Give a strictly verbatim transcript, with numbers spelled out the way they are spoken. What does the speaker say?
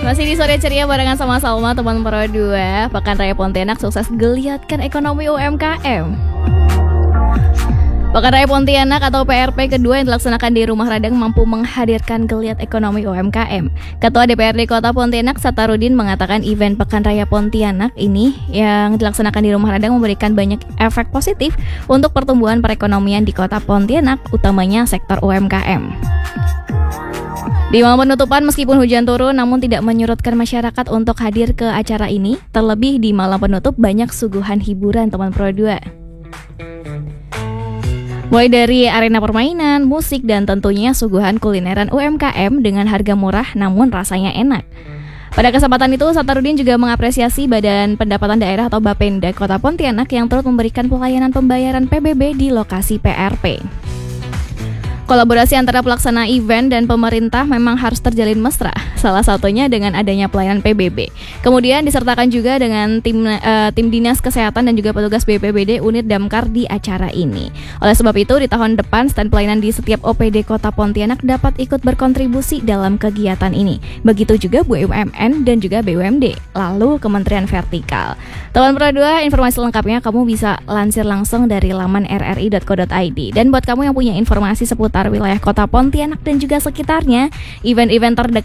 Masih di sore ceria barengan sama Salma, teman Pro dua. Pekan Raya Pontianak sukses geliatkan ekonomi U M K M. Pekan Raya Pontianak atau P R P kedua yang dilaksanakan di Rumah Radang mampu menghadirkan geliat ekonomi U M K M. Ketua D P R D Kota Pontianak, Satarudin, mengatakan event Pekan Raya Pontianak ini yang dilaksanakan di Rumah Radang memberikan banyak efek positif untuk pertumbuhan perekonomian di Kota Pontianak, utamanya sektor U M K M. Di malam penutupan, meskipun hujan turun, namun tidak menyurutkan masyarakat untuk hadir ke acara ini. Terlebih di malam penutup, banyak suguhan hiburan teman Pro dua. Mulai dari arena permainan, musik, dan tentunya suguhan kulineran U M K M dengan harga murah namun rasanya enak. Pada kesempatan itu, Satarudin juga mengapresiasi Badan Pendapatan Daerah atau Bapenda Kota Pontianak yang turut memberikan pelayanan pembayaran P B B di lokasi P R P. Kolaborasi antara pelaksana event dan pemerintah memang harus terjalin mesra, salah satunya dengan adanya pelayanan P B B. Kemudian disertakan juga dengan tim uh, tim dinas kesehatan dan juga petugas B P B D unit Damkar di acara ini. Oleh sebab itu, di tahun depan stand pelayanan di setiap O P D Kota Pontianak dapat ikut berkontribusi dalam kegiatan ini. Begitu juga B U M N dan juga B U M D, lalu Kementerian Vertikal. Teman Pro dua, informasi lengkapnya kamu bisa lansir langsung dari laman r r i dot co dot i d. Dan buat kamu yang punya informasi seputar wilayah Kota Pontianak dan juga sekitarnya, event-event terdekat